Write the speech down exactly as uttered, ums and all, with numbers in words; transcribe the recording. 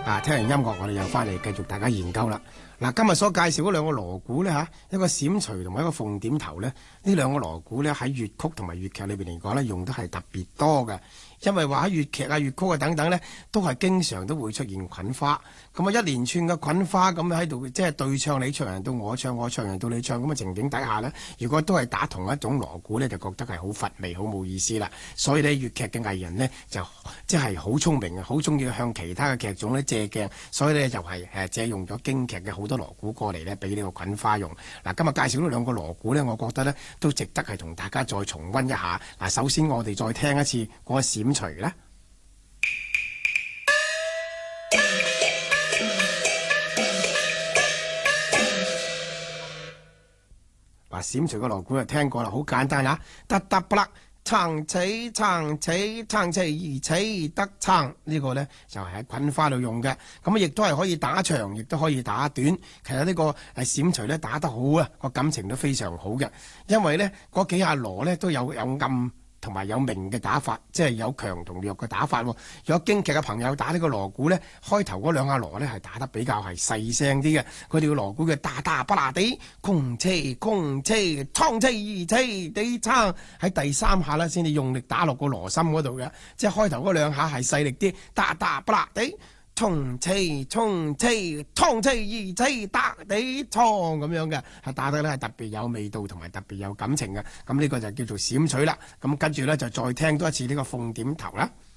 啊，聽完音樂我哋又翻嚟繼續大家研究啦。嗱，今日所介紹嗰兩個鑼鼓呢，嚇，一個閃錘同埋一個鳳點頭呢，呢兩個鑼鼓呢，喺粵曲同埋粵劇裏邊嚟講呢，用得係特別多嘅。因為話喺粵劇啊、粵曲啊等等呢，都係經常都會出現菌花。咁啊，一連串嘅菌花咁喺度，即係對唱，你唱人到我唱，我唱人到你唱咁嘅情景底下呢，如果都係打同一種鑼鼓呢，就覺得係好乏味、好冇意思啦。所以呢，粵劇嘅藝人呢，就即係好聰明啊，好中意向其他嘅劇種呢借鏡。所以呢，就係誒借用咗京劇嘅好多鑼鼓過嚟呢，俾呢個菌花用。嗱，今日介紹呢兩個鑼鼓呢，我覺得呢都值得係同大家再重溫一下。嗱，首先我哋再聽一次嗰個閃錘咧。嗱，閃錘個鑼鼓就聽過啦，好簡單啊，得得不啦，撐起撐起撐起而起得撐，呢個呢就係喺菌花度用嘅，咁亦都係可以打長，亦都可以打短。其實呢個誒閃錘呢打得好啊，個感情都非常好嘅，因為呢嗰幾下鑼呢都有有暗同埋有明嘅打法，即係有強同弱嘅打法。如果京劇嘅朋友打呢個鑼鼓呢，開頭嗰兩下鑼呢係打得比較係細聲啲嘅，佢哋個鑼鼓嘅打打不啦地，空車空車，倉車二車地撐，喺第三下呢先至用力打落個鑼心嗰度嘅，即係開頭嗰兩下係細力啲，打打不啦地。衝車衝車，倉車二車打地倉咁樣嘅，係打得咧係特別有味道同埋特別有感情嘅。咁呢個就叫做閃錘啦。咁跟住咧就再聽多一次呢個鳳點頭啦。